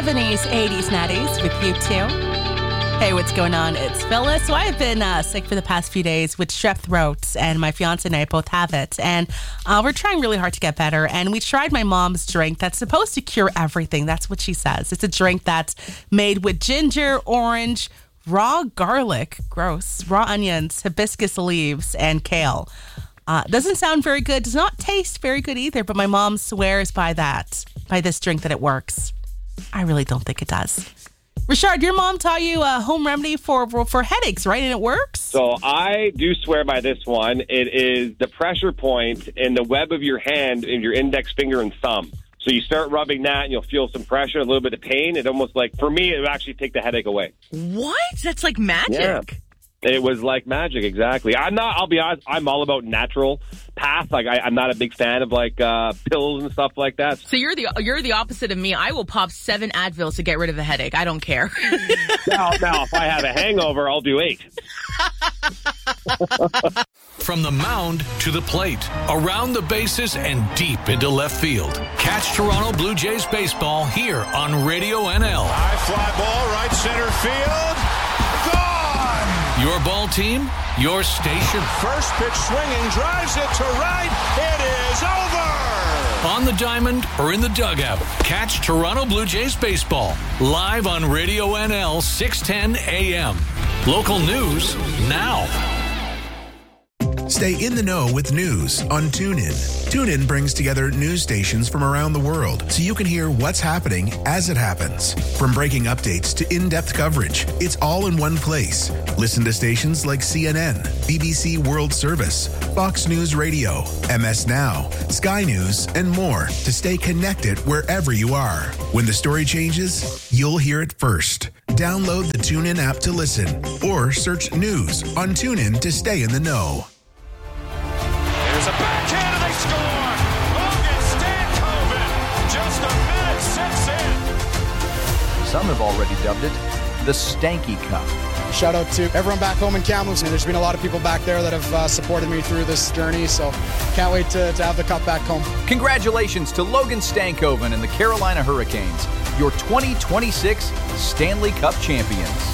70s, 80s, 90s with you too. Hey, what's going on? It's Phyllis. So I've been sick for the past few days with strep throat, and my fiance and I both have it. And we're trying really hard to get better. And we tried my mom's drink that's supposed to cure everything. That's what she says. It's a drink that's made with ginger, orange, raw garlic, gross, raw onions, hibiscus leaves, and kale. Doesn't sound very good. Does not taste very good either. But my mom swears by this drink that it works. I really don't think it does. Richard, your mom taught you a home remedy for headaches, right? And it works? So I do swear by this one. It is the pressure point in the web of your hand in your index finger and thumb. So you start rubbing that and you'll feel some pressure, a little bit of pain. It almost like, for me, it would actually take the headache away. What? That's like magic. Yeah. It was like magic, exactly. I'll be honest, I'm all about natural path. Like, I'm not a big fan of, like, pills and stuff like that. So you're the opposite of me. I will pop 7 Advils to get rid of a headache. I don't care. Now, if I have a hangover, I'll do 8. From the mound to the plate, around the bases and deep into left field. Catch Toronto Blue Jays baseball here on Radio NL. High fly ball, right center field. Your ball team, your station. First pitch swinging, drives it to right. It is over. On the diamond or in the dugout, catch Toronto Blue Jays baseball live on Radio NL 610 AM. Local news now. Stay in the know with news on TuneIn. TuneIn brings together news stations from around the world so you can hear what's happening as it happens. From breaking updates to in-depth coverage, it's all in one place. Listen to stations like CNN, BBC World Service, Fox News Radio, MS Now, Sky News, and more to stay connected wherever you are. When the story changes, you'll hear it first. Download the TuneIn app to listen or search news on TuneIn to stay in the know. There's a backhand and they score. Logan Stankoven, just a minute 6 in. Some have already dubbed it the Stanky Cup. Shout out to everyone back home in Kamloops. There's been a lot of people back there that have supported me through this journey, so can't wait to have the cup back home. Congratulations to Logan Stankoven and the Carolina Hurricanes, your 2026 Stanley Cup champions.